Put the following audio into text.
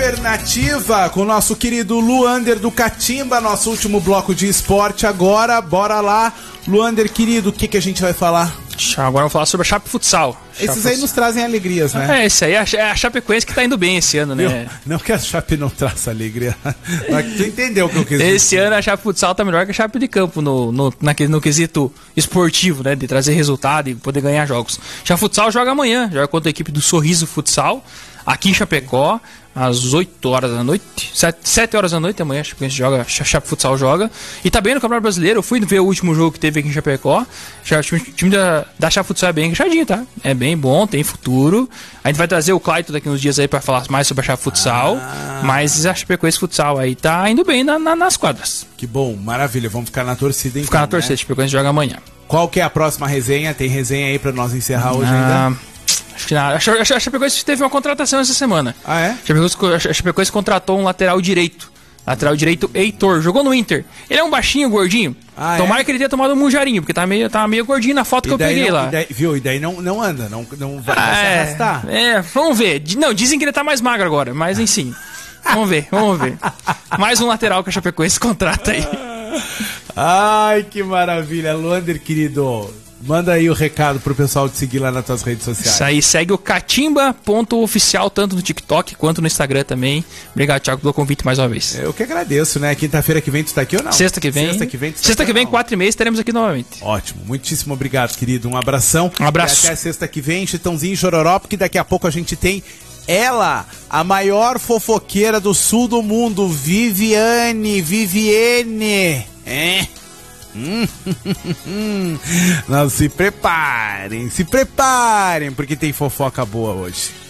Alternativa com o nosso querido Luander do Catimba, nosso último bloco de esporte agora, bora lá. Luander, querido, o que a gente vai falar? Agora vamos falar sobre a Chape Futsal. Esses aí nos trazem alegrias, né? Esse aí é a Chapecoense que tá indo bem esse ano, né? Não que a Chape não traça alegria, mas tu entendeu o que eu quis dizer. Esse ano a Chape Futsal tá melhor que a Chape de Campo no quesito esportivo, né? De trazer resultado e poder ganhar jogos. Chape Futsal joga amanhã, joga contra a equipe do Sorriso Futsal, aqui em Chapecó, às 8 horas da noite, 7 horas da noite, amanhã a Chape Futsal joga, e tá bem no Campeonato Brasileiro. Eu fui ver o último jogo que teve aqui em Chapecó. O time da Chape Futsal é bem encaixadinho, tá? É bem bom, tem futuro. A gente vai trazer o Clayton daqui uns dias aí pra falar mais sobre a Chape Futsal, mas a Chapecoense Futsal aí tá indo bem nas quadras. Que bom, maravilha, vamos ficar na torcida então. Ficar na torcida, a Chapecoense joga amanhã. Qual que é a próxima resenha? Tem resenha aí pra nós encerrar hoje ainda? Acho que nada. A Chapecoense teve uma contratação essa semana. Ah, é? A Chapecoense contratou um lateral direito. Lateral direito, Heitor. Jogou no Inter. Ele é um baixinho, gordinho. Tomara que ele tenha tomado um munjarinho, porque tá meio gordinho na foto que eu peguei lá. E daí não anda, não vai se arrastar. Vamos ver. Não, dizem que ele tá mais magro agora, mas enfim. Vamos ver. Mais um lateral que a Chapecoense contrata aí. Ai, que maravilha. Luander, querido, manda aí o recado pro pessoal te seguir lá nas tuas redes sociais. Isso aí, segue o catimba.oficial, tanto no TikTok quanto no Instagram também. Obrigado, Thiago, pelo convite mais uma vez. Eu que agradeço, né? Quinta-feira que vem tu tá aqui ou não? Sexta que vem, 4h30, estaremos aqui novamente. Ótimo, muitíssimo obrigado, querido. Um abração. Um abraço. E até sexta que vem, Chitãozinho e Chororó, porque daqui a pouco a gente tem ela, a maior fofoqueira do sul do mundo, Viviane. Não, se preparem, porque tem fofoca boa hoje.